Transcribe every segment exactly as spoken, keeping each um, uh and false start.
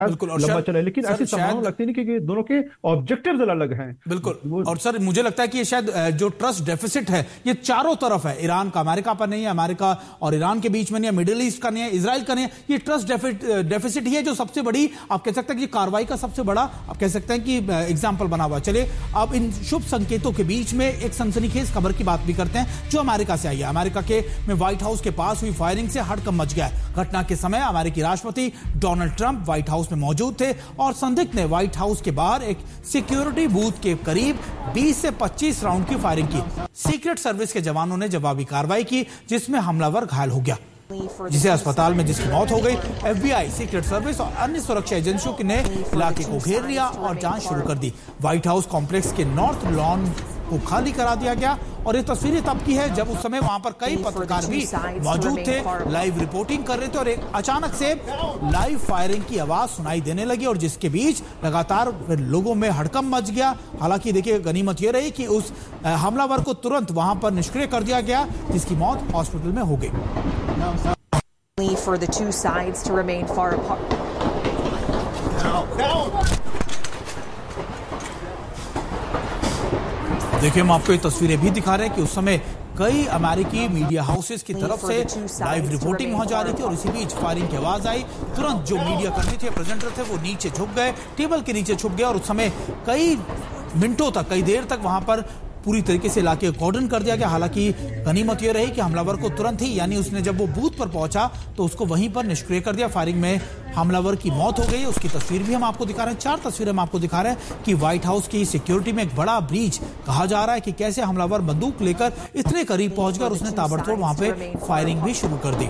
लंबा चला है, लेकिन ऐसी संभावना लगती नहीं क्योंकि दोनों के ऑब्जेक्टिव्स अलग हैं। बिल्कुल। और सर मुझे लगता है कि ये शायद जो ट्रस्ट डेफिसिट है ये चारों तरफ है, ईरान का अमेरिका पर नहीं है, अमेरिका और ईरान के बीच में नहीं है, मिडिल ईस्ट का नहीं है, इजराइल का नहीं है, ये ट्रस्ट डेफिसिट ही है जो सबसे बड़ी आप कह सकते हैं कि कार्रवाई का सबसे बड़ा आप कह सकते हैं कि एग्जाम्पल बना हुआ। चलिए अब इन शुभ संकेतों के बीच में एक सनसनीखेज खबर की बात भी करते हैं जो अमेरिका से आई है। अमेरिका के में व्हाइट हाउस के पास हुई फायरिंग से हड़कंप मच गया है। घटना के समय अमेरिकी राष्ट्रपति डोनाल्ड ट्रंप व्हाइट हाउस में मौजूद थे और संदिग्ध ने व्हाइट हाउस के बाहर एक सिक्योरिटी बूथ के करीब बीस से पच्चीस राउंड की फायरिंग की। सीक्रेट सर्विस के जवानों ने जवाबी कार्रवाई की जिसमें हमलावर घायल हो गया, जिसे अस्पताल में जिसकी मौत हो गई। एफबीआई, सीक्रेट सर्विस और अन्य सुरक्षा एजेंसियों ने इलाके को घेर लिया और जांच शुरू कर दी। व्हाइट हाउस कॉम्प्लेक्स के नॉर्थ लॉन को खाली करा दिया गया और ये तस्वीरें तब की है जब उस समय वहां पर कई पत्रकार भी मौजूद थे, लाइव रिपोर्टिंग कर रहे थे और एक अचानक से लाइव फायरिंग की आवाज सुनाई देने लगी और जिसके बीच लगातार लोगों में हड़कंप मच गया। हालांकि देखिए गनीमत ये रही कि उस हमलावर को तुरंत वहां पर निष्क्रिय कर दिया गया जिसकी मौत हॉस्पिटल में हो गई। देखिए हम आपको ये तस्वीरें भी दिखा रहे हैं कि उस समय कई अमेरिकी मीडिया हाउसेस की तरफ से लाइव रिपोर्टिंग वहां जा रही थी और इसी बीच फायरिंग की आवाज आई। तुरंत जो मीडिया कर्मी थे, प्रेजेंटर थे, वो नीचे झुक गए, टेबल के नीचे छुप गए और उस समय कई मिनटों तक, कई देर तक वहां पर पूरी तरीके से इलाके को कॉर्डन कर दिया गया। हालांकि गनीमत यह रही कि हमलावर को तुरंत ही, यानी उसने जब वो बूथ पर पहुंचा तो उसको वहीं पर निष्क्रिय कर दिया। फायरिंग में हमलावर की मौत हो गई। उसकी तस्वीर भी हम आपको दिखा रहे हैं, चार तस्वीरें हम आपको दिखा रहे हैं कि व्हाइट हाउस की सिक्योरिटी में एक बड़ा ब्रीच कहा जा रहा है कि कैसे हमलावर बंदूक लेकर इतने करीब पहुंच गया और उसने ताबड़तोड़ वहां पे फायरिंग भी शुरू कर दी।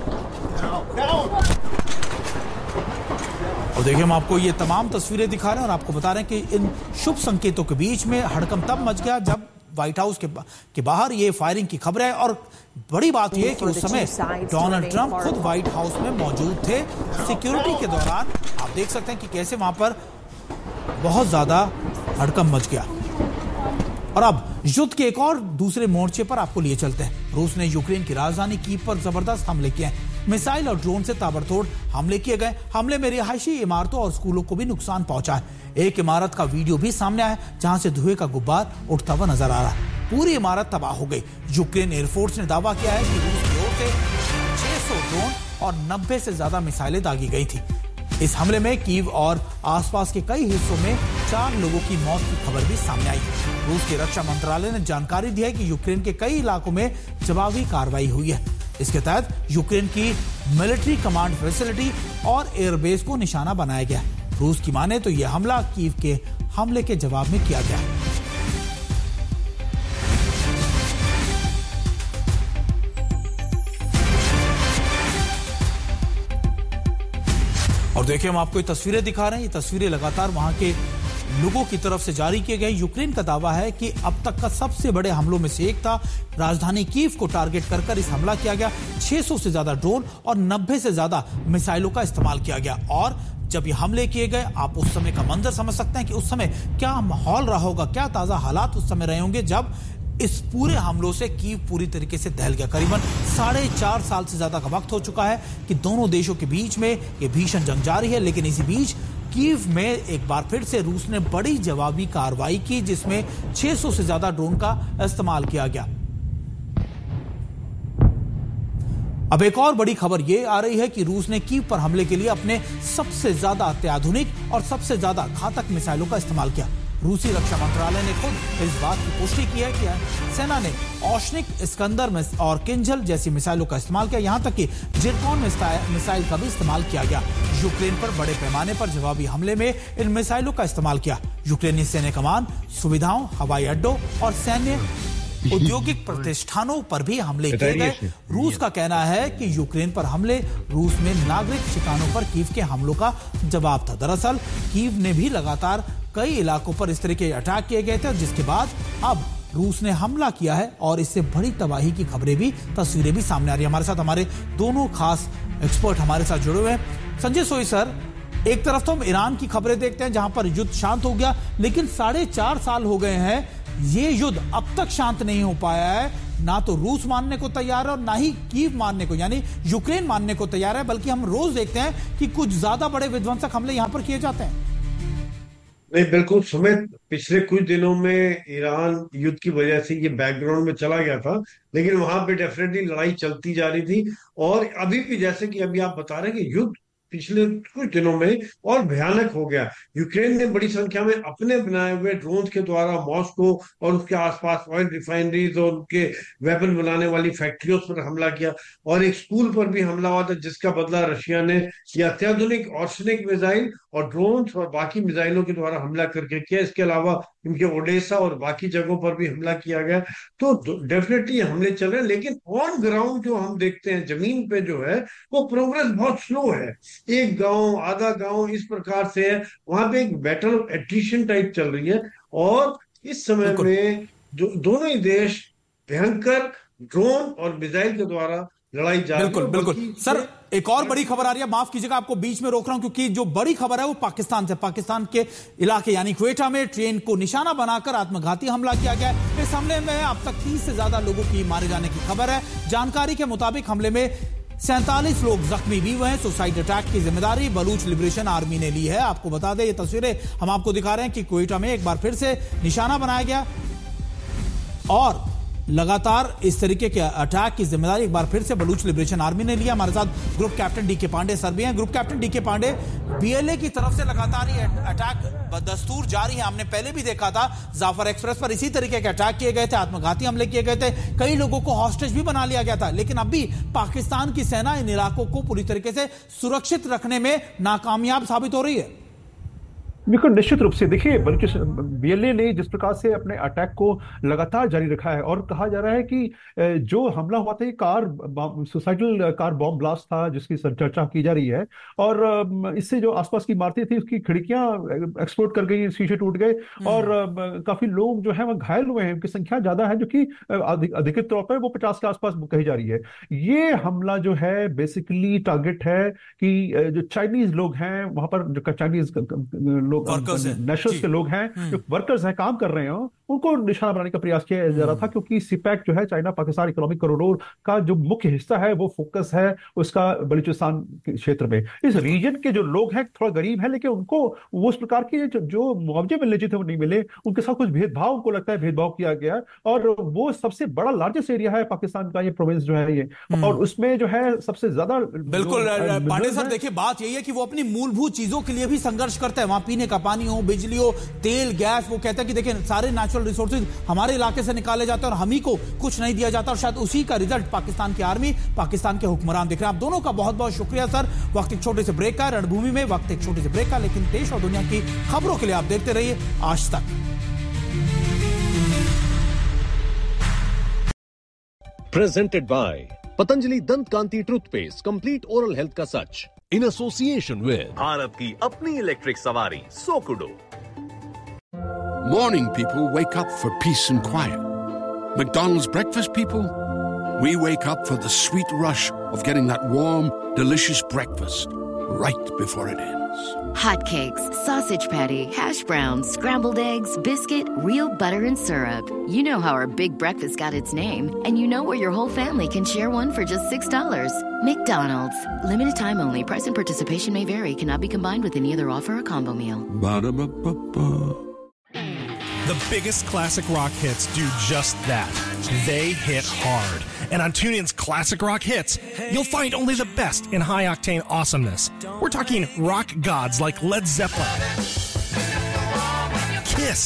और देखिए हम आपको ये तमाम तस्वीरें दिखा रहे हैं और आपको बता रहे हैं कि इन शुभ संकेतों के बीच में हड़कंप तब मच गया जब व्हाइट हाउस के, के बाहर ये फायरिंग की खबर है। और बड़ी बात यह कि उस समय डोनाल्ड ट्रंप खुद व्हाइट हाउस में मौजूद थे। सिक्योरिटी के दौरान आप देख सकते हैं कि कैसे वहां पर बहुत ज्यादा हड़कंप मच गया। और अब युद्ध के एक और दूसरे मोर्चे पर आपको लिए चलते हैं। रूस ने यूक्रेन की राजधानी कीव पर जबरदस्त हमले किए हैं। मिसाइल और ड्रोन से ताबड़तोड़ हमले किए गए। हमले में रिहायशी इमारतों और स्कूलों को भी नुकसान पहुंचा है। एक इमारत का वीडियो भी सामने आया जहां से धुएं का गुब्बार उठता हुआ नजर आ रहा है। पूरी इमारत तबाह हो गई। यूक्रेन एयरफोर्स ने दावा किया है कि रूस की ओर से छह सौ ड्रोन और नब्बे से ज्यादा मिसाइलें दागी गई थी। इस हमले में कीव और आसपास के कई हिस्सों में चार लोगों की मौत की खबर भी सामने आई। रूस के रक्षा मंत्रालय ने जानकारी दी है कि यूक्रेन के कई इलाकों में जवाबी कार्रवाई हुई है। इसके तहत यूक्रेन की मिलिट्री कमांड फैसिलिटी और एयरबेस को निशाना बनाया गया। रूस की माने तो यह हमला कीव के हमले के जवाब में किया गया। और देखिए हम आपको ये तस्वीरें दिखा रहे हैं। ये तस्वीरें लगातार वहां के लोगों की तरफ से जारी किए गए। यूक्रेन का दावा है कि अब तक का सबसे बड़े हमलों में से एक था। राजधानी कीव को टारगेट कर कर इस हमला किया गया। छह सौ से ज्यादा ड्रोन और नब्बे से ज्यादा मिसाइलों का इस्तेमाल किया गया। और जब ये हमले किए गए आप उस समय का मंजर समझ सकते हैं कि उस समय क्या माहौल रहा होगा, क्या ताजा हालात उस समय रहे होंगे जब इस पूरे हमलों से कीव पूरी तरीके से दहल गया। करीबन साढ़े चार साल से ज्यादा का वक्त हो चुका है कि दोनों देशों के बीच में ये भीषण जंग जारी है। लेकिन इसी बीच कीव में एक बार फिर से रूस ने बड़ी जवाबी कार्रवाई की जिसमें छह सौ से ज्यादा ड्रोन का इस्तेमाल किया गया। अब एक और बड़ी खबर यह आ रही है कि रूस ने कीव पर हमले के लिए अपने सबसे ज्यादा अत्याधुनिक और सबसे ज्यादा घातक मिसाइलों का इस्तेमाल किया। रूसी रक्षा मंत्रालय ने खुद इस बात की पुष्टि की है कि सेना ने ओशनिक, इस्कंदर और किंजल जैसी मिसाइलों का इस्तेमाल किया। यहां तक कि जिरकॉन मिसाइल का भी इस्तेमाल किया गया। यूक्रेन पर बड़े पैमाने पर जवाबी हमले में इन मिसाइलों का इस्तेमाल किया। यूक्रेनी सैन्य कमान सुविधाओं, हवाई अड्डों और सैन्य औद्योगिक प्रतिष्ठानों पर भी हमले किए गए। रूस का कहना है कि यूक्रेन पर हमले रूस में नागरिक ठिकानों पर कीव के हमलों का जवाब था। दरअसल कीव ने भी लगातार कई इलाकों पर इस तरह के अटैक किए गए थे जिसके बाद अब रूस ने हमला किया है और इससे बड़ी तबाही की खबरें भी, तस्वीरें भी सामने आ रही है। हमारे साथ हमारे दोनों खास एक्सपर्ट हमारे साथ जुड़े हुए हैं। संजय सोई सर, एक तरफ तो हम ईरान की खबरें देखते हैं जहां पर युद्ध शांत हो गया, लेकिन साढ़े चार साल हो गए हैं ये युद्ध अब तक शांत नहीं हो पाया है। ना तो रूस मानने को तैयार है और ना ही कीव मानने को, यानी यूक्रेन मानने को तैयार है, बल्कि हम रोज देखते हैं कि कुछ ज्यादा बड़े विध्वंसक हमले यहां पर किए जाते हैं। नहीं, बिल्कुल सुमित, पिछले कुछ दिनों में ईरान युद्ध की वजह से ये बैकग्राउंड में चला गया था, लेकिन वहां पे डेफिनेटली लड़ाई चलती जा रही थी। और अभी भी, जैसे कि अभी आप बता रहे हैं कि युद्ध पिछले कुछ दिनों में और भयानक हो गया। यूक्रेन ने बड़ी संख्या में अपने बनाए हुए ड्रोन के द्वारा मॉस्को और उसके आसपास ऑयल रिफाइनरीज और उनके वेपन बनाने वाली फैक्ट्रियों पर हमला किया, और एक स्कूल पर भी हमला हुआ था, जिसका बदला रशिया ने ये अत्याधुनिक ऑर्सनिक मिसाइल और ड्रोन और बाकी मिसाइलों के द्वारा हमला करके किया। इसके अलावा इनके ओडेसा और बाकी जगहों पर भी हमला किया गया। तो डेफिनेटली हमले चल रहे हैं, लेकिन ऑन ग्राउंड जो हम देखते हैं, जमीन पे जो है वो प्रोग्रेस बहुत स्लो है। एक गांव, आधा गांव इस प्रकार से है, वहां पे एक बैटल एट्रिशन टाइप चल रही है। और इस समय में जो दोनों ही देश भयंकर ड्रोन और मिसाइल के द्वारा लड़ाई जारी है। बिल्कुल बिल्कुल सर, एक और बड़ी खबर आ रही है, माफ कीजिएगा आपको बीच में रोक रहा हूं, क्योंकि जो बड़ी खबर है वो पाकिस्तान से, पाकिस्तान के इलाके यानी क्वेटा में ट्रेन को निशाना बनाकर आत्मघाती हमला किया गया है। इस हमले में अब तक तीस से ज्यादा लोगों की मारे जाने की खबर है। जानकारी के मुताबिक हमले में सैंतालीस लोग जख्मी भी हुए हैं। सुसाइड अटैक की जिम्मेदारी बलूच लिबरेशन आर्मी ने ली है। आपको बता दें, ये तस्वीरें हम आपको दिखा रहे हैं कि क्वेटा में एक बार फिर से निशाना बनाया गया और लगातार इस तरीके के अटैक की जिम्मेदारी एक बार फिर से बलूच लिबरेशन आर्मी ने लिया। हमारे साथ group captain DK Pandey sir भी हैं। Group captain DK Pandey, BLA की तरफ से लगातार ये अटैक दस्तूर जारी है। हमने पहले भी देखा था, जाफर एक्सप्रेस पर इसी तरीके के अटैक किए गए थे, आत्मघाती हमले किए गए थे, कई लोगों को हॉस्टेज भी बना लिया गया था। लेकिन अब भी पाकिस्तान की सेना इन इलाकों को पूरी तरीके से सुरक्षित रखने में नाकामयाब साबित हो रही है। बिल्कुल निश्चित रूप से देखिए, बल्कि बीएलए ने जिस प्रकार से अपने अटैक को लगातार जारी रखा है, और कहा जा रहा है कि जो हमला हुआ था ये car suicidal car bomb blast था, जिसकी चर्चा की जा रही है। और इससे जो आसपास की इमारतें थी उसकी खिड़कियां एक्सप्लोड कर गई, शीशे टूट गए, और काफी लोग जो है वो घायल हुए हैं। उनकी संख्या ज्यादा है, जो कि अधिकृत तौर पर वो पचास के आसपास कही जा रही है। ये हमला जो है बेसिकली टारगेट है कि जो चाइनीज लोग हैं वहां पर, जो चाइनीज नेशनल्स के लोग हैं, जो वर्कर्स हैं, काम कर रहे हो, उनको निशाना बनाने का प्रयास किया जा रहा था। क्योंकि सिपैक जो है, चाइना पाकिस्तान इकोनॉमिक कॉरिडोर का जो मुख्य हिस्सा है, वो फोकस है उसका बलूचिस्तान क्षेत्र में। इस रीजन के जो लोग हैं थोड़ा गरीब है, लेकिन उनको वो उस प्रकार के जो, जो मुआवजे मिलने चाहिए थे वो नहीं मिले। उनके साथ कुछ भेदभाव, उनको लगता है भेदभाव किया गया। और वो सबसे बड़ा लार्जेस्ट एरिया है पाकिस्तान का, ये प्रोविंस जो है ये, और उसमें जो है सबसे ज्यादा। बिल्कुल पांडे सर, देखिए बात यही है कि वो अपनी मूलभूत चीजों के लिए भी संघर्ष करते हैं। वहां पीने का पानी हो, बिजली हो, तेल, गैस, वो कहता है कि देखिए सारे नेचुरल रिसोर्सेज हमारे इलाके से निकाले जाते हैं और हम ही को कुछ नहीं दिया जाता, और शायद उसी का रिजल्ट पाकिस्तान की आर्मी, पाकिस्तान के हुक्मरान दिख रहे हैं। आप दोनों का बहुत बहुत शुक्रिया सर। वक्त एक छोटे से ब्रेक का, रणभूमि में वक्त एक छोटे से ब्रेक का, लेकिन देश और दुनिया की खबरों के लिए आप देखते रहिए आज तक। प्रेजेंटेड बाय पतंजलि दंत कांति टूथपेस्ट, कंप्लीट ओरल हेल्थ का सच, इन एसोसिएशन विद भारत की अपनी इलेक्ट्रिक सवारी सोकुडो। Morning people wake up for peace and quiet. McDonald's breakfast people, we wake up for the sweet rush of getting that warm, delicious breakfast right before it ends. Hotcakes, sausage patty, hash browns, scrambled eggs, biscuit, real butter and syrup. You know how our big breakfast got its name, and you know where your whole family can share one for just six dollars. McDonald's. Limited time only. Price and participation may vary. Cannot be combined with any other offer or combo meal. Ba-da-ba-ba-ba. The biggest classic rock hits do just that. They hit hard. And on TuneIn's Classic Rock Hits, you'll find only the best in high-octane awesomeness. We're talking rock gods like Led Zeppelin, Kiss,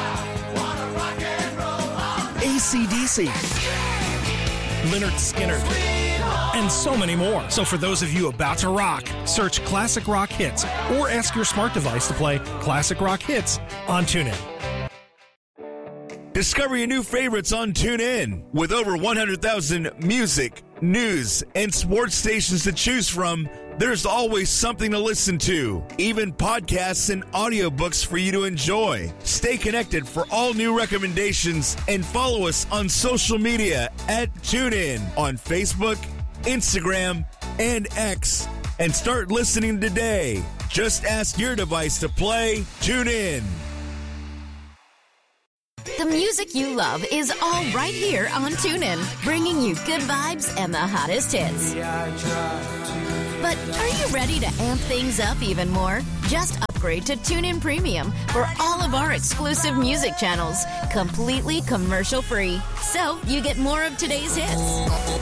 A C D C, Lynyrd Skynyrd, and so many more. So for those of you about to rock, search Classic Rock Hits or ask your smart device to play Classic Rock Hits on TuneIn. Discover your new favorites on TuneIn. With over one hundred thousand music, news, and sports stations to choose from, there's always something to listen to. Even podcasts and audiobooks for you to enjoy. Stay connected for all new recommendations and follow us on social media at TuneIn on Facebook, Instagram, and X. And start listening today. Just ask your device to play TuneIn. The music you love is all right here on TuneIn, bringing you good vibes and the hottest hits. But are you ready to amp things up even more? Just upgrade to TuneIn Premium for all of our exclusive music channels, completely commercial-free. So you get more of today's hits,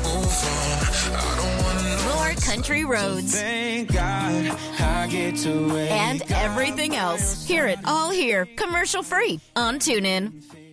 more country roads, and everything else. Hear it all here, commercial-free on TuneIn.